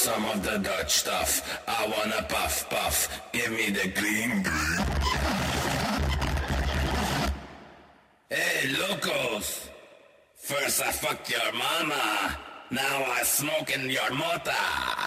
some of the Dutch stuff. I wanna puff puff. Give me the green. Hey, locos. First I fucked your mama. Now I smoke in your mota.